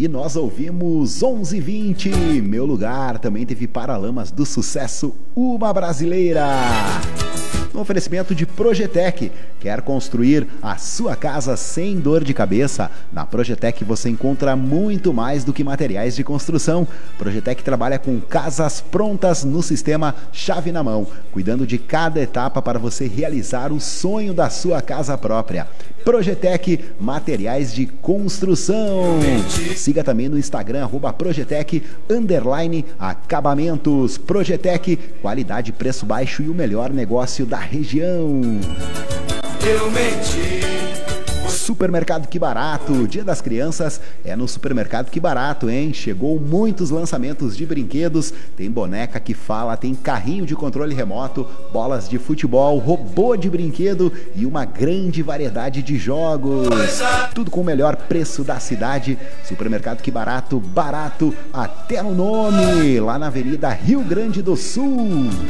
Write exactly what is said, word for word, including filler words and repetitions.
E nós ouvimos onze e vinte, Meu Lugar. Também teve Paralamas do Sucesso, Uma Brasileira. No oferecimento de Projetec. Quer construir a sua casa sem dor de cabeça? Na Projetec você encontra muito mais do que materiais de construção. Projetec trabalha com casas prontas no sistema chave na mão, cuidando de cada etapa para você realizar o sonho da sua casa própria. Projetec, materiais de construção. Siga também no Instagram, arroba Projetec, underline acabamentos. Projetec, qualidade, preço baixo e o melhor negócio da região. Eu menti. Supermercado Que Barato, Dia das Crianças é no Supermercado Que Barato, hein? Chegou muitos lançamentos de brinquedos, tem boneca que fala, tem carrinho de controle remoto, bolas de futebol, robô de brinquedo e uma grande variedade de jogos. Tudo com o melhor preço da cidade. Supermercado Que Barato, barato até no nome, lá na Avenida Rio Grande do Sul.